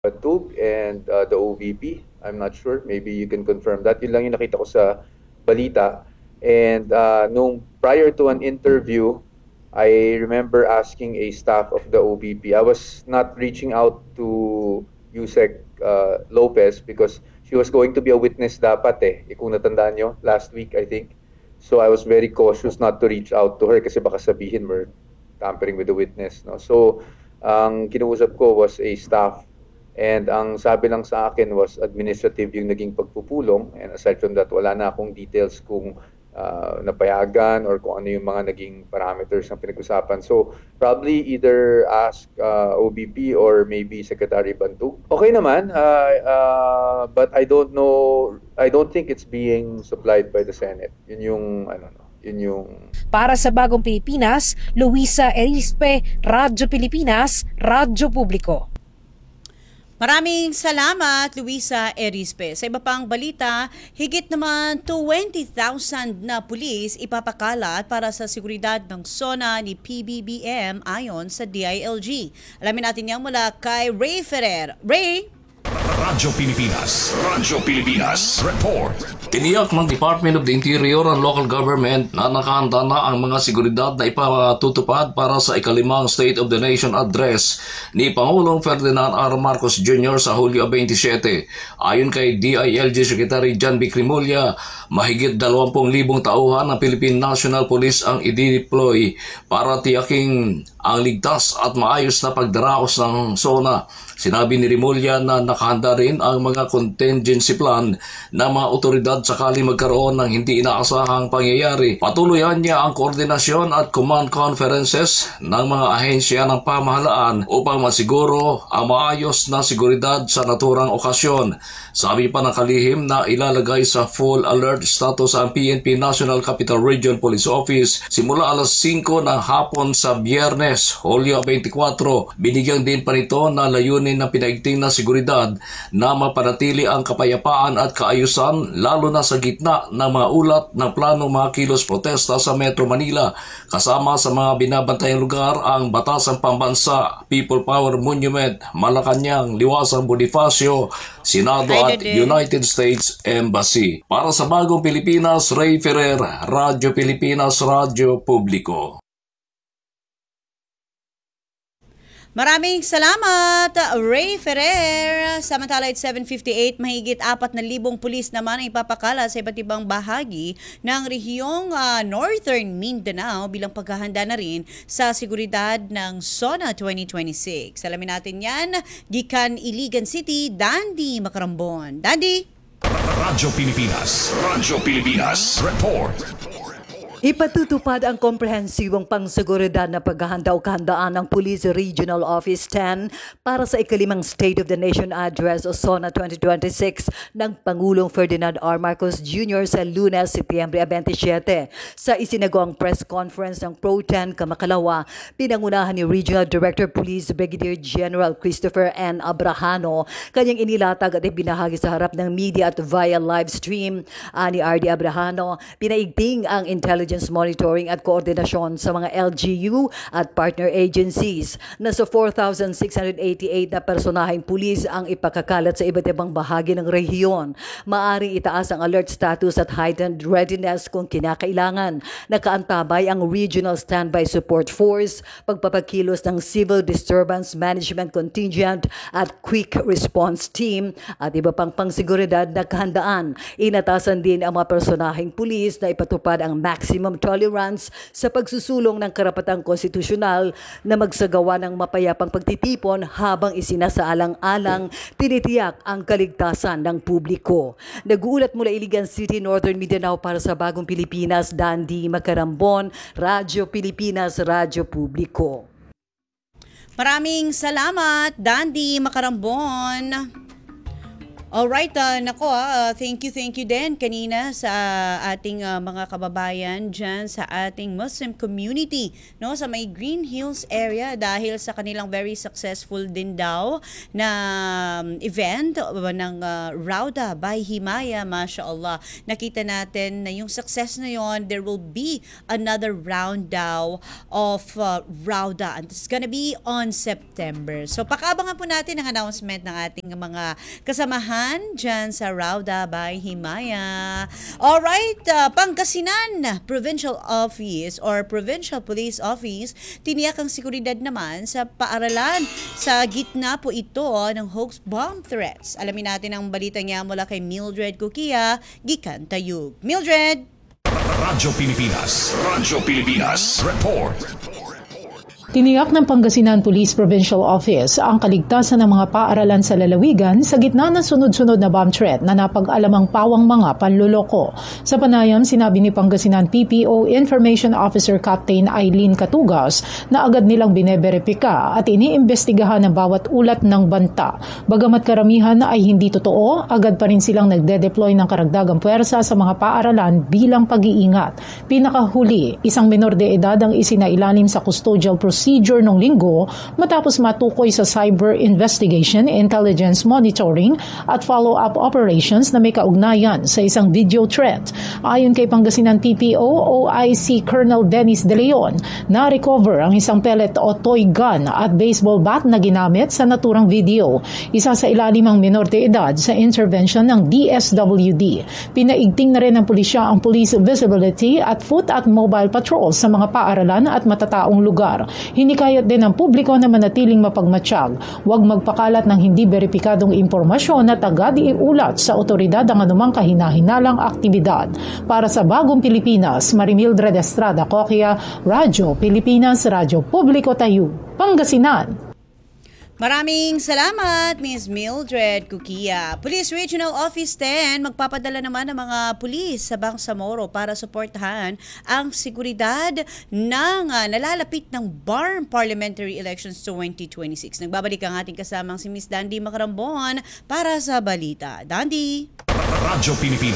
Tug and the OVP. I'm not sure. Maybe you can confirm that. Yun lang yung nakita ko sa balita. And nung prior to an interview, I remember asking a staff of the OVP. I was not reaching out to Yusek Lopez because she was going to be a witness dapat kung natandaan nyo, last week I think. So I was very cautious not to reach out to her kasi baka sabihin we're tampering with the witness. No? So ang kinuusap ko was a staff. And ang sabi lang sa akin was administrative yung naging pagpupulong. And aside from that, wala na akong details kung napayagan or kung ano yung mga naging parameters ng pinag-usapan. So probably either ask OBP or maybe Secretary Bantug. Okay naman, but I don't know, I don't think it's being supplied by the Senate. Yun yung, ano, no, yun yung... Para sa Bagong Pilipinas, Luisa Erispe, Radyo Pilipinas, Radyo Publiko. Maraming salamat, Luisa Erispe. Sa iba pang balita, higit naman 20,000 na pulis ipapakalat para sa seguridad ng SONA ni PBBM ayon sa DILG. Alamin natin yan mula kay Ray Ferrer. Ray? Radyo Pilipinas. Radyo Pilipinas. Report. Tiniyak ng Department of the Interior and Local Government na nakahanda na ang mga seguridad na ipatutupad para sa ikalimang State of the Nation Address ni Pangulong Ferdinand R. Marcos Jr. sa Hulyo 27. Ayon kay DILG Secretary John B. Crimolia, mahigit 20,000 tauhan ng Philippine National Police ang i-deploy para tiyaking ang ligtas at maayos na pagdaraos ng SONA. Sinabi ni Rimulya na nakahanda rin ang mga contingency plan ng mga otoridad sakali magkaroon ng hindi inaasahang pangyayari. Patuloyan niya ang koordinasyon at command conferences ng mga ahensya ng pamahalaan upang masiguro ang maayos na seguridad sa naturang okasyon. Sabi pa ng kalihim na ilalagay sa full alert status ang PNP National Capital Region Police Office simula alas 5 ng hapon sa Biyernes, Hulyo 24. Binigyan din pa nito na layunin ng pinaigting na seguridad na mapanatili ang kapayapaan at kaayusan lalo na sa gitna ng mga ulat ng planong mga kilos protesta sa Metro Manila. Kasama sa mga binabantayang lugar ang Batasang Pambansa, People Power Monument, Malacanang, Liwasang Bonifacio, Senado at United States Embassy. Para sa Bagong Pilipinas, Ray Ferrer, Radyo Pilipinas, Radyo Publiko. Maraming salamat, Ray Ferrer. Samantala, at 7:58, mahigit 4,000 pulis naman ang ipapakala sa iba't ibang bahagi ng rehiyong Northern Mindanao bilang paghahanda na rin sa seguridad ng SONA 2026. Alamin natin yan, gikan Iligan City, Dandy Macarambon. Dandy? Radyo Pilipinas. Radyo Pilipinas. Report. Ipatutupad ang komprehensibong pangseguridad na paghahanda o kahandaan ng Police Regional Office 10 para sa ikalimang State of the Nation Address o SONA 2026 ng Pangulong Ferdinand R. Marcos Jr. sa Lunes, Setyembre 27. Sa isinagawang press conference ng Pro 10 Kamakalawa, pinangunahan ni Regional Director Police Brigadier General Christopher N. Abrahano kanyang inilatag at ibinahagi sa harap ng media at via live stream. Ani R.D. Abrahano, pinaigting ang intelligence monitoring at koordinasyon sa mga LGU at partner agencies. Nasa 4,688 na personaheng pulis ang ipakakalat sa iba't ibang bahagi ng rehiyon. Maaring itaas ang alert status at heightened readiness kung kinakailangan. Nakaantabay ang Regional Standby Support Force, pagpapakilos ng Civil Disturbance Management Contingent at Quick Response Team at iba pang pangsiguridad na kahandaan. Inatasan din ang mga personaheng pulis na ipatupad ang maximum tolerance sa pagsusulong ng karapatang konstitusyonal na magsagawa ng mapayapang pagtitipon habang isinasaalang-alang tinitiyak ang kaligtasan ng publiko. Nag-uulat mula Iligan City, Northern Mindanao para sa Bagong Pilipinas, Dandy Macarambon, Radyo Pilipinas, Radyo Publiko. Maraming salamat, Dandy Macarambon. Alright, nako thank you din kanina sa ating mga kababayan dyan sa ating Muslim community, no, sa may Green Hills area dahil sa kanilang very successful din daw na event ng Rauda by Himaya, mashallah. Nakita natin na yung success na yon, there will be another round daw of Rauda and it's gonna be on September. So pakaabangan po natin ang announcement ng ating mga kasamahan dyan sa Rauda by Himaya. Alright, Pangasinan Provincial Office or Provincial Police Office, tiniyak ang seguridad naman sa paaralan. Sa gitna po ito ng hoax bomb threats. Alamin natin ang balita niya mula kay Mildred Kukia, gikan Tayug. Mildred! Radyo Pilipinas. Report. Tiniyak ng Pangasinan Police Provincial Office ang kaligtasan ng mga paaralan sa lalawigan sa gitna ng sunod-sunod na bomb threat na napag-alamang pawang mga panluloko. Sa panayam, sinabi ni Pangasinan PPO Information Officer Captain Eileen Katugas na agad nilang bineberipika at iniimbestigahan ang bawat ulat ng banta. Bagamat karamihan ay hindi totoo, agad pa rin silang nagde-deploy ng karagdagang puwersa sa mga paaralan bilang pag-iingat. Pinakahuli, isang menor de edad ang isinailalim sa custodial procedure nung linggo matapos matukoy sa cyber investigation, intelligence monitoring at follow-up operations na may kaugnayan sa isang video threat. Ayon kay Pangasinan PPO OIC Colonel Dennis De Leon, na-recover ang isang pellet o toy gun at baseball bat na ginamit sa naturang video. Isa sa ilalim ang menor de edad sa intervention ng DSWD. Pinaigting na rin ng pulisya ang police visibility at foot at mobile patrols sa mga paaralan at matataong lugar. Hinikayat din ng publiko na manatiling mapagmatsyag. Huwag magpakalat ng hindi beripikadong impormasyon at agad iulat sa otoridad ang anumang kahina-hinalang aktibidad. Para sa Bagong Pilipinas, Marimildred Estrada Coquia, Radyo Pilipinas, Radyo Publiko Tayo, Pangasinan. Maraming salamat, Ms. Mildred Kukia. Police Regional Office 10, magpapadala naman ng mga pulis sa Bangsamoro para suportahan ang seguridad ng nalalapit ng BARM Parliamentary Elections 2026. Nagbabalik ang ating kasamang si Ms. Dandy Macarambon para sa balita. Dandy! Radyo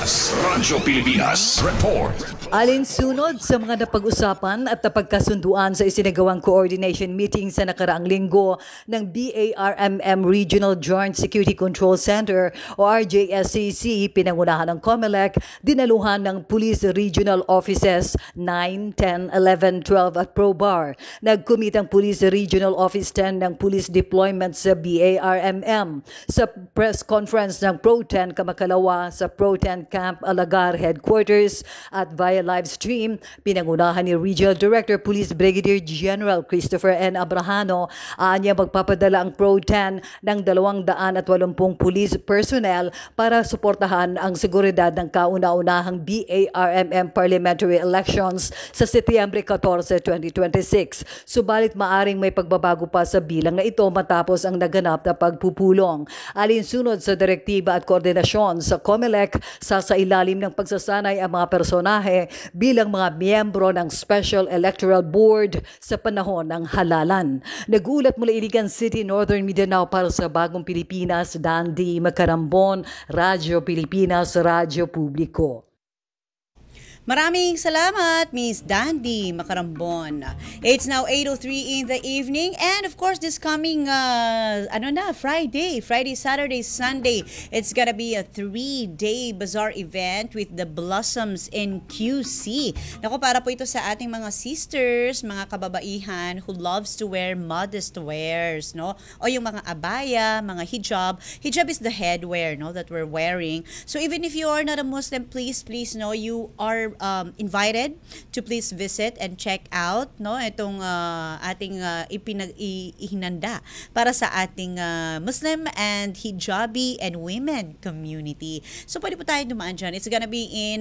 Pilipinas. Report. Alinsunod sa mga napag-usapan at napagkasunduan sa isinagawang coordination meeting sa nakaraang linggo ng BARMM Regional Joint Security Control Center o RJSCC, pinangunahan ng COMELEC, dinaluhan ng Police Regional Offices 9, 10, 11, 12 at ProBAR. Nagkumit ang Police Regional Office 10 ng police deployment sa BARMM. Sa press conference ng Pro-10 Kamakalawa sa Pro-10 Camp Alagar Headquarters at via live stream, pinangunahan ni Regional Director Police Brigadier General Christopher N. Abrahano, anya magpapadala ang Pro-10 ng 280 police personnel para suportahan ang seguridad ng kauna-unahang BARMM parliamentary elections sa Setyembre 14, 2026. Subalit maaring may pagbabago pa sa bilang na ito matapos ang naganap na pagpupulong. Alinsunod sa direktiba at koordinasyon sa COMELEC, sasailalim ng pagsasanay ang mga personahe bilang mga miyembro ng Special Electoral Board sa panahon ng halalan. Nagulat mula Iligan City, Northern Mindanao para sa Bagong Pilipinas, Dandy Macarambon, Radyo Pilipinas, Radyo Publiko. Maraming salamat, Miss Dandy Macarambon. It's now 8:03 in the evening and of course this coming Friday, Saturday, Sunday, it's gonna be a 3-day bazaar event with the Blossoms in QC. Naku, para po ito sa ating mga sisters, mga kababaihan who loves to wear modest wears, no? O yung mga abaya, mga hijab. Hijab is the headwear, no, that we're wearing. So even if you are not a Muslim, please know you are invited to please visit and check out, no, itong ating ihinanda para sa ating Muslim and hijabi and women community. So pwede po tayo dumaan dyan. It's gonna be in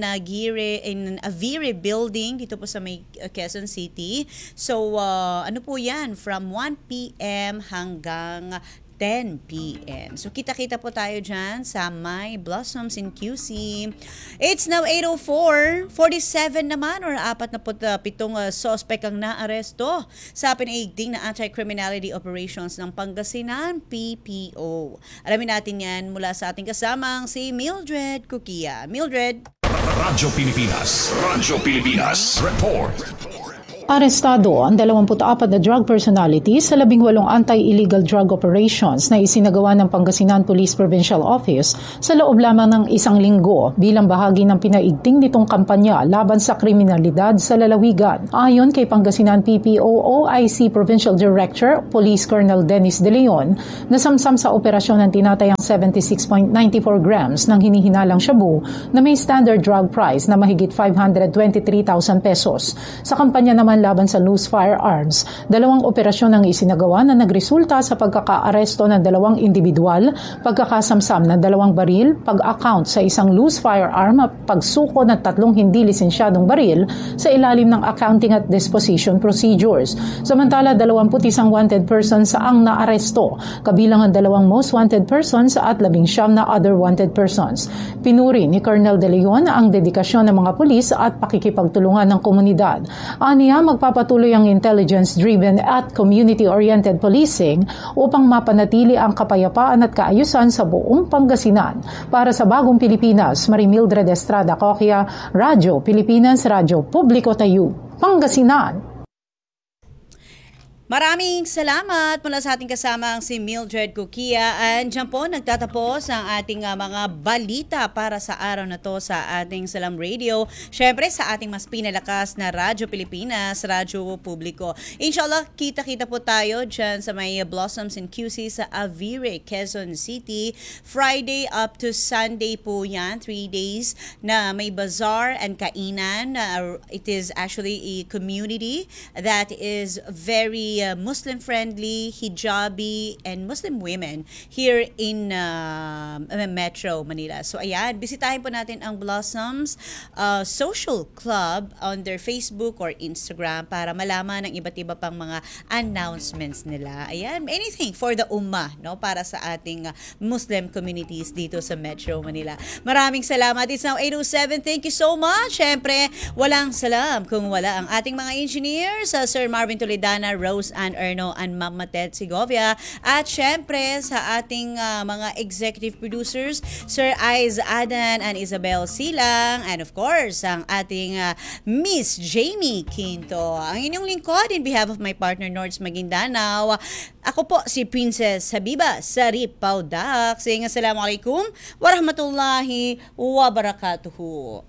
Avire building dito po sa may Quezon City. So ano po yan, from 1 p.m. hanggang 10 p.m. So kita-kita po tayo dyan sa My Blossoms in QC. It's now 8:04, 47 naman or 47 suspect ang naaresto sa pinaigting na anti-criminality operations ng Pangasinan PPO. Alamin natin yan mula sa ating kasamang si Mildred Cuquia. Mildred. Radyo Pilipinas. Report. Arestado ang 24 na drug personalities sa 18 anti-illegal drug operations na isinagawa ng Pangasinan Police Provincial Office sa loob lamang ng isang linggo bilang bahagi ng pinaigting nitong kampanya laban sa kriminalidad sa lalawigan. Ayon kay Pangasinan PPO OIC Provincial Director Police Colonel Dennis De Leon, nasamsam sa operasyon ng tinatayang 76.94 grams ng hinihinalang shabu na may standard drug price na mahigit 523,000 pesos. Sa kampanya naman laban sa loose firearms, 2 operasyon ang isinagawa na nagresulta sa pagkakaaresto ng 2 individual, pagkakasamsam ng 2 baril, pag-account sa isang loose firearm at pagsuko ng 3 hindi lisensyadong baril sa ilalim ng accounting at disposition procedures. Samantala, 21 wanted persons ang naaresto, kabilang ang 2 most wanted persons at 19 na other wanted persons. Pinuri ni Colonel De Leon ang dedikasyon ng mga pulis at pakikipagtulungan ng komunidad. Aniya, magpapatuloy ang intelligence-driven at community-oriented policing upang mapanatili ang kapayapaan at kaayusan sa buong Pangasinan. Para sa Bagong Pilipinas, Mildred Estrada Coquia, Radyo Pilipinas, Radyo Publiko Tayo, Pangasinan. Maraming salamat mula sa ating kasamang si Mildred Cuquia. And dyan po nagtatapos ang ating mga balita para sa araw na to sa ating Salam Radio. Syempre sa ating mas pinalakas na Radyo Pilipinas, Radyo Publiko. Inshallah, kita-kita po tayo dyan sa may Blossoms in QC sa Avire, Quezon City. Friday up to Sunday po yan, 3 days na may bazaar and kainan. It is actually a community that is very Muslim-friendly, hijabi, and Muslim women here in Metro Manila. So ayan, bisitahin po natin ang Blossoms Social Club on their Facebook or Instagram para malaman ang iba't iba pang mga announcements nila. Ayan, anything for the ummah, no, para sa ating Muslim communities dito sa Metro Manila. Maraming salamat. It's now 8:07. Thank you so much. Syempre, walang salam kung wala ang ating mga engineers, Sir Marvin Toledana, Rose Ann Erno, and Mama Ted Segovia. At syempre sa ating mga executive producers, Sir Aiz Adan and Isabel Silang, and of course ang ating Miss Jamie Quinto. Ang inyong lingkod in behalf of my partner Nords Maguindanao, ako po si Princess Habiba Sarip Paudak. Saying assalamualaikum warahmatullahi wabarakatuhu.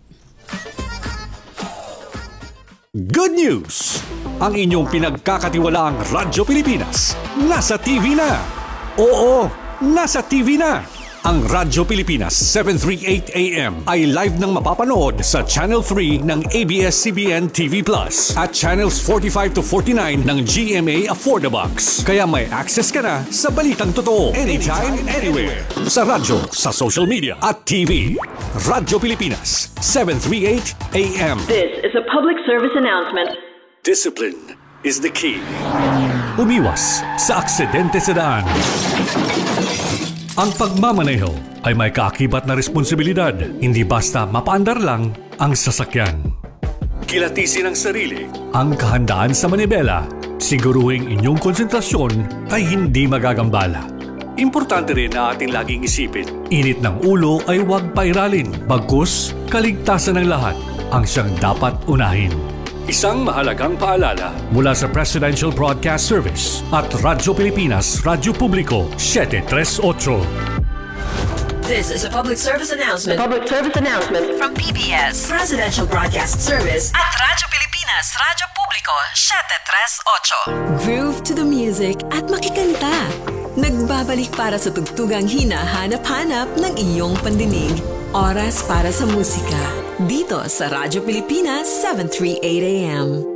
Good news! Ang inyong pinagkakatiwalaang Radyo Pilipinas nasa TV na. Oo, nasa TV na. Ang Radyo Pilipinas 738 AM ay live nang mapapanood sa Channel 3 ng ABS-CBN TV Plus at Channels 45 to 49 ng GMA Affordabox. Kaya may access ka na sa balitang totoo anytime, anywhere. Sa radyo, sa social media at TV. Radyo Pilipinas 738 AM. This is a public service announcement. Discipline is the key. Umiwas sa aksidente sa daan. Ang pagmamaneho ay may kaakibat na responsibilidad, hindi basta mapaandar lang ang sasakyan. Kilatisin ang sarili, ang kahandaan sa manibela, siguruhing inyong konsentrasyon ay hindi magagambala. Importante rin na ating laging isipin, init ng ulo ay huwag pairalin, bagkus kaligtasan ng lahat ang siyang dapat unahin. Isang mahalagang paalala mula sa Presidential Broadcast Service at Radyo Pilipinas, Radyo Publiko 738. This is a public service announcement. Public service announcement From PBS, Presidential Broadcast Service at Radyo Pilipinas, Radyo Publiko 738. Groove to the music at makikanta. Nagbabalik para sa tugtugang hinahanap-hanap ng iyong pandinig. Oras para sa musika. Dito sa Radyo Pilipinas 738 AM.